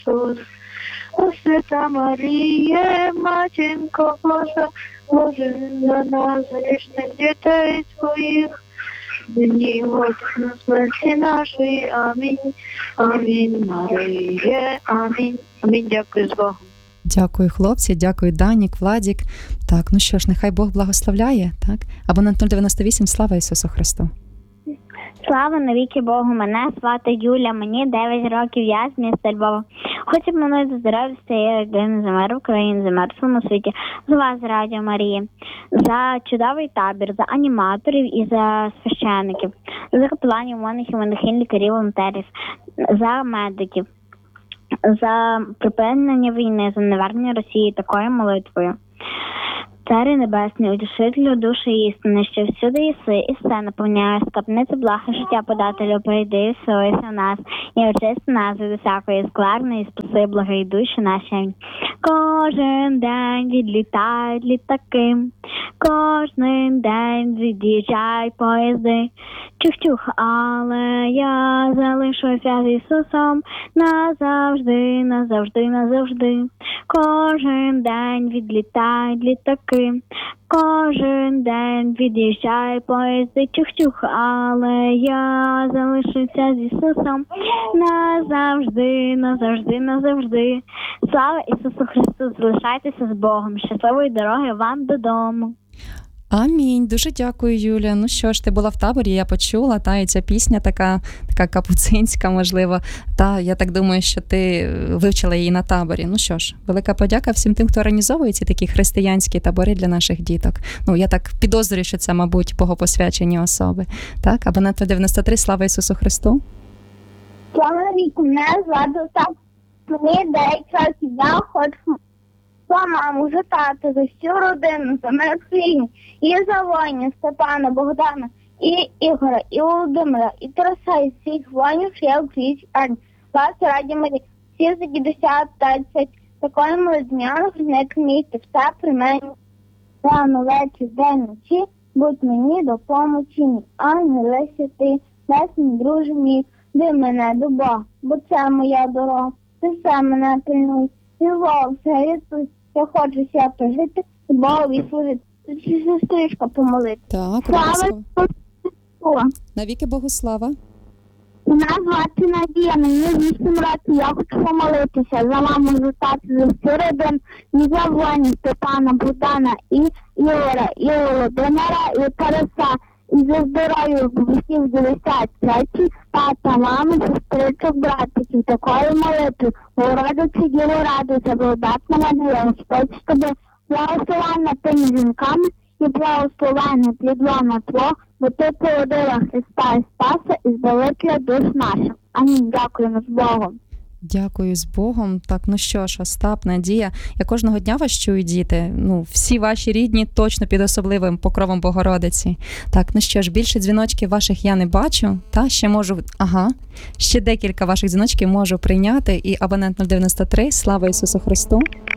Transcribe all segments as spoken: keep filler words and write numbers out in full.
Ісус. О, Свята Маріє, Матінко Божа, Боже за нас грішних дітей твоїх, нині годину смерті нашої. Амінь. Амінь, Маріє. Амінь. Амінь. Дякую з Богом. Дякую, хлопці, дякую, Данік, Владік. Так, ну що ж, нехай Бог благословляє, так? Абонент нуль дев'яносто вісім, слава Ісусу Христу. Слава навіки Богу, мене звати Юля, мені дев'ять років, я з міста Львова. Хочу молити за здоров'я всієї родини, за мир в Україні, за мир в своєму світі, за вас, Радіо Марії, за чудовий табір, за аніматорів і за священників, за капеланів, монахів, монахинь, лікарів, волонтерів, за медиків, за припинення війни, за навернення Росії такою молитвою. Царю Небесний, утішителю душі істини, що всюди єси, і все наповняє, скарбницю благ і життя подателю, прийди і вселися в нас, і очисти нас від усякої скверни, і спаси благої душі наші. Кожен день відлітають літаки, кожен день від'їжджають поїзди. Чух-чух, але я залишуся з Ісусом назавжди, назавжди, назавжди. Кожен день відлітають літаки, кожен день від'їжджає поїзди. Чух-чух, але я залишуся з Ісусом назавжди, назавжди, назавжди. Слава Ісусу Христу! Залишайтеся з Богом. Щасливої дороги вам додому. Амінь. Дуже дякую, Юля. Ну що ж, ти була в таборі, я почула, та, і ця пісня така, така капуцинська, можливо. Та, я так думаю, що ти вивчила її на таборі. Ну що ж, велика подяка всім тим, хто організовує ці такі християнські табори для наших діток. Ну, я так підозрюю, що це, мабуть, богопосвячені особи. Так, абонент дев'яносто три, слава Ісусу Христу. Слава віку, мене звати Остап. Мені дев'ять років, я хочу за маму, за тата, за всю родину, за мир в Україні, і за воїнів Степана, Богдана, і Ігора, і Володимира, і Тараса, і всіх воїнів, що є в українській армії. Вас, Раді Марії, всі за дідуся, тадцять, такої молодняних, не кмійте, все при мені. Рано, вечір, день, ночі, будь мені допомочі, мій ангеле святий, весь мій друже мій, ди мене до Бога, бо це моя дорога, ти все мене пильнуй, і Бог все рятуй. Я хочу свято жити, Богові служити. Сестричка помолити. Так, Слава Ісусу! Навіки Богу слава. Мене звати Надія, мені вісім років, я хочу помолитися за маму, за тату, за всю родину, і за воїнів Степана, Богдана, і Ігора, і Володимира, і Тараса, і за здоров'я всіх дев'ятдесят третій, тата, мами, сестричок, братиків, такої молитви, Богородиці, Діву радуйся, благодатна Марія, Господь з тобою, благословенна тими жінками і благословенна плідлона Твого, бо ти породила Христа і Спаса і збавителя душ наших. Амінь. Дякуємо з Богом. Дякую, з Богом. Так, ну що ж, Остап, Надія, я кожного дня вас чую, діти. Ну, всі ваші рідні точно під особливим покровом Богородиці. Так, ну що ж, більше дзвіночків ваших я не бачу. Та, ще можу, ага, ще декілька ваших дзвіночків можу прийняти. І абонент нуль дев'яносто три, слава Ісусу Христу.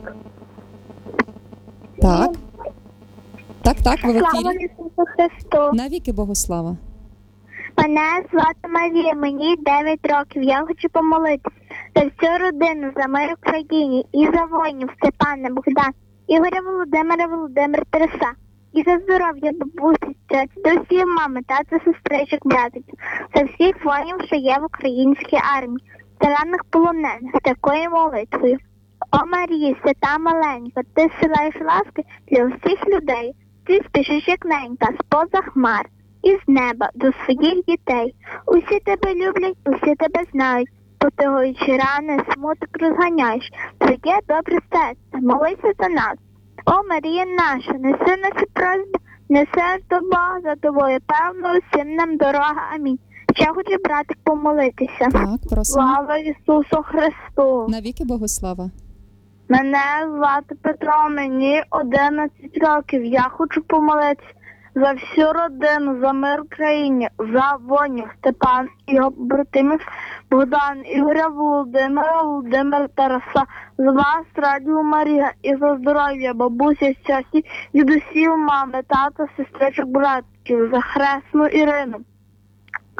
Так. Так, так, ви в Слава ефірі. Ісусу Христу! Навіки Богу слава. Мене звати Марія, мені дев'ять років. Я хочу помолитися за всю родину, за мир в Україні, і за воїнів Степана, Богдана, Ігоря, Володимира, Володимира, Тараса, і за здоров'я бабусі, тьоті, до всіх мами, тата, сестричок, братиків, за всіх воїнів, що є в українській армії, за ранених полонених, з такою молитвою. О Марія, свята маленька, ти силаєш ласки для всіх людей, ти спішиш як ненька, з-поза хмар. Із неба до своїх дітей. Усі тебе люблять, усі тебе знають. Потугуючи рани, смуток розганяєш. Твоє добре серце, молися за нас. О, Марія наша, неси наші просьби, неси до Бога за тобою, певно, усім нам дорога. Амінь. Ще хочу, братик, помолитися. Так, просимо. Слава Ісусу Христу! Навіки Богу слава. Мене звати Петро, мені одинадцять років. Я хочу помолитися за всю родину, за мир в країні, за воїнів Степан, його братимів Богдан, Ігоря, Володимира, Володимира, Тараса, за вас, Радіо Марія, і за здоров'я бабусі, сьосі, дідусів, мами, тата, сестричок, братків, за хресну Ірину,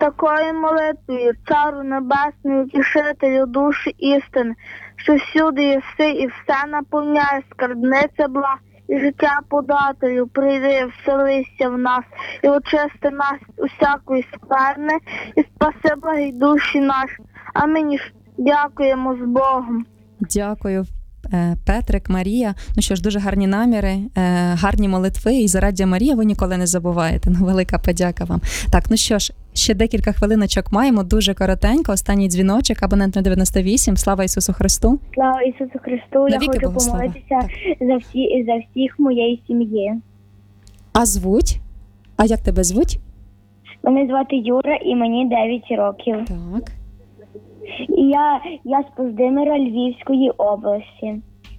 такою молитвою, Царю Небесний, утішителю душі істини, що всюди єси і все наповняє, скарбниця благ і життя подателю, прийди, вселися в нас і очисти нас усякої скверни і спаси благі душі наші. А мені ж дякуємо з Богом. Дякую, Петрик, Марія. Ну що ж, дуже гарні наміри, гарні молитви, і зараддя Марія ви ніколи не забуваєте. Ну, велика подяка вам. Так, ну що ж, ще декілька хвилиночок маємо, дуже коротенько. Останній дзвіночок, абонент на дев'яносто вісім. Слава Ісусу Христу! Слава Ісусу Христу! Навіки Я хочу Богослава. помолитися за всі, за всіх моєї сім'ї. А звуть? А як тебе звуть? Мене звати Юра і мені дев'ять років. Так. І я, я з Поздимира Львівської області.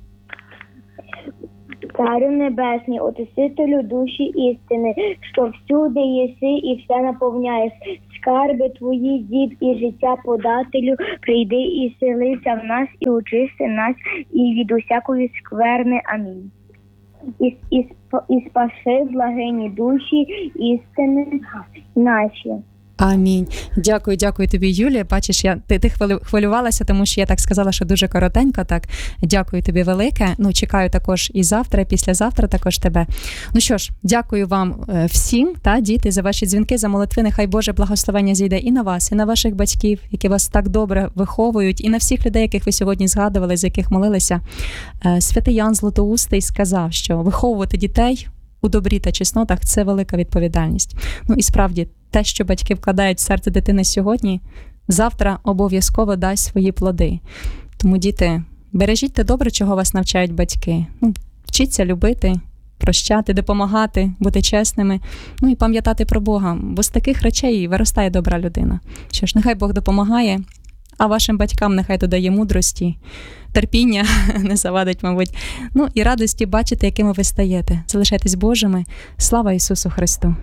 Царю Небесний, Отисителю душі істини, що всюди єси і все наповняєш. Скарби твої, дід і життя подателю, прийди і селися в нас, і очисти нас, і від усякої скверни. Амінь. І, і, і спаси благині душі істини наші. Амінь. Дякую, дякую тобі, Юлія. Бачиш, я ти, ти хвилювалася, тому що я так сказала, що дуже коротенько. Так, дякую тобі велике. Ну, чекаю також і завтра, і післязавтра також тебе. Ну що ж, дякую вам всім, та діти, за ваші дзвінки, за молитви. Нехай Боже благословення зійде і на вас, і на ваших батьків, які вас так добре виховують, і на всіх людей, яких ви сьогодні згадували, з яких молилися. Святий Ян Златоустий сказав, що виховувати дітей у добрі та чеснотах – це велика відповідальність. Ну і справді, те, що батьки вкладають в серце дитини сьогодні, завтра обов'язково дасть свої плоди. Тому, діти, бережіть те добре, чого вас навчають батьки. Ну, вчіться любити, прощати, допомагати, бути чесними, ну і пам'ятати про Бога, бо з таких речей виростає добра людина. Що ж, нехай Бог допомагає, а вашим батькам нехай додає мудрості, терпіння не завадить, мабуть, ну і радості бачити, якими ви стаєте. Залишайтесь Божими. Слава Ісусу Христу!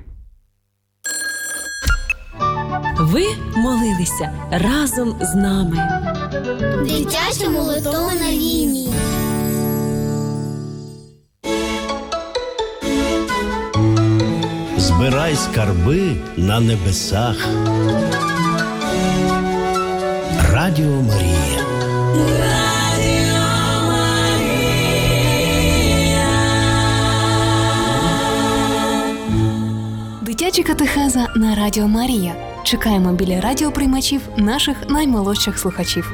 Ви молилися разом з нами. Дитяча молитовна лінія. Збирай скарби на небесах. Радіо Марія. Радіо Марія. Дитяча катехеза на Радіо Марія. Чекаємо біля радіоприймачів наших наймолодших слухачів.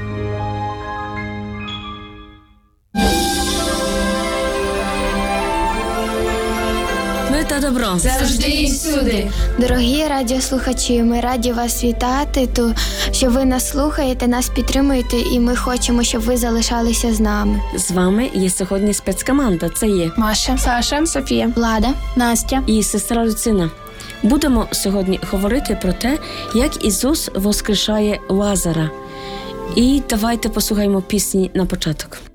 Ми та добро. Завжди і всюди. Дорогі радіослухачі, ми раді вас вітати, то, що ви нас слухаєте, нас підтримуєте, і ми хочемо, щоб ви залишалися з нами. З вами є сьогодні спецкоманда. Це є Маша, Саша, Софія, Влада, Настя і сестра Люцина. Будемо сьогодні говорити про те, як Ісус воскрешає Лазара. І давайте послухаємо пісні на початок.